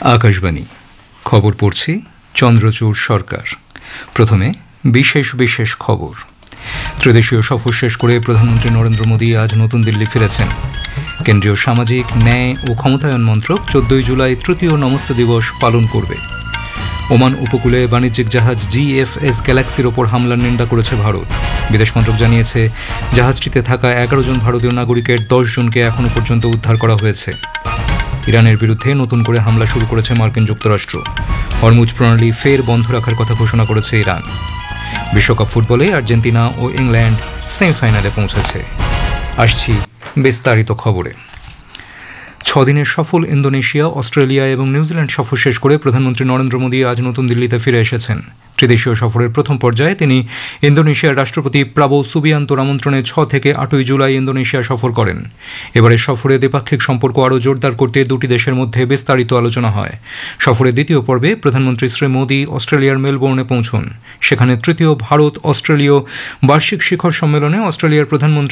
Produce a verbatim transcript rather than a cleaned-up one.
আকাশবাণী খবর পড়ছি চন্দ্রচূড় সরকার। প্রথমে বিশেষ বিশেষ খবর। ত্রিদেশীয় সফর শেষ করে প্রধানমন্ত্রী নরেন্দ্র মোদী আজ নতুন দিল্লি ফিরেছেন। কেন্দ্রীয় সামাজিক ন্যায় ও ক্ষমতায়ন মন্ত্রক চোদ্দই জুলাই তৃতীয় নমস্তে দিবস পালন করবে। ওমান উপকূলে বাণিজ্যিক জাহাজ জিএফএস গ্যালাক্সির ওপর হামলার নিন্দা করেছে ভারত। বিদেশ মন্ত্রক জানিয়েছে, জাহাজটিতে থাকা এগারো জন ভারতীয় নাগরিকের দশ জনকে এখনও পর্যন্ত উদ্ধার করা হয়েছে। ইরানের বিরুদ্ধে নতুন করে হামলা শুরু করেছে মার্কিন যুক্তরাষ্ট্র। হরমুজ প্রণালী ফের বন্ধ রাখার কথা ঘোষণা করেছে ইরান। বিশ্বকাপ ফুটবলে আর্জেন্টিনা ও ইংল্যান্ড সেমিফাইনালে পৌঁছেছে। আসছি বিস্তারিত খবরে। ছদিনের সফল ইন্দোনেশিয়া, অস্ট্রেলিয়া এবং নিউজিল্যান্ড সফর শেষ করে প্রধানমন্ত্রী নরেন্দ্র মোদী আজ নতুন দিল্লিতে ফিরে এসেছেন। ত্রিদেশীয় সফরের প্রথম পর্যায়ে তিনি ইন্দোনেশিয়ার রাষ্ট্রপতি প্রাবোও সুবিয়ান্তোর আমন্ত্রণে ছ থেকে আটই জুলাই ইন্দোনেশিয়া সফর করেন। এবারের সফরে দ্বিপাক্ষিক সম্পর্ক আরও জোরদার করতে দুটি দেশের মধ্যে বিস্তারিত আলোচনা হয়। সফরের দ্বিতীয় পর্বে প্রধানমন্ত্রী শ্রী মোদী অস্ট্রেলিয়ার মেলবোর্নে পৌঁছন। সেখানে তৃতীয় ভারত অস্ট্রেলীয় বার্ষিক শিখর সম্মেলনে অস্ট্রেলিয়ার প্রধানমন্ত্রী